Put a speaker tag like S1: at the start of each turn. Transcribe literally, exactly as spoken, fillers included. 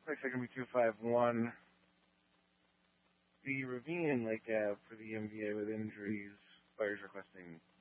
S1: like they're going to be two five one. The Ravine Lake Ave for the M V A with injuries. Players requesting